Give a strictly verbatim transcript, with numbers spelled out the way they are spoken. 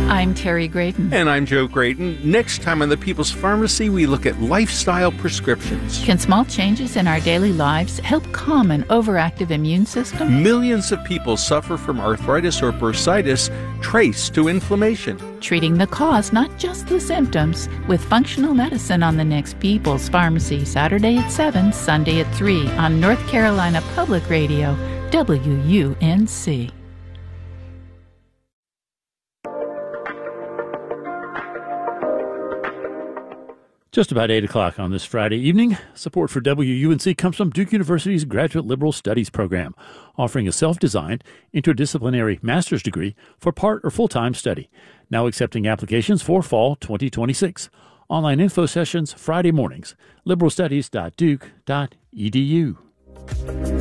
I'm Terry Graydon. And I'm Joe Graydon. Next time on The People's Pharmacy, we look at lifestyle prescriptions. Can small changes in our daily lives help calm an overactive immune system? Millions of people suffer from arthritis or bursitis traced to inflammation. Treating the cause, not just the symptoms, with functional medicine on the next People's Pharmacy, Saturday at seven, Sunday at three on North Carolina Public Radio, W U N C. Just about eight o'clock on this Friday evening, support for W U N C comes from Duke University's Graduate Liberal Studies program, offering a self-designed, interdisciplinary master's degree for part or full-time study. Now accepting applications for fall twenty twenty-six. Online info sessions Friday mornings. liberal studies dot duke dot e d u.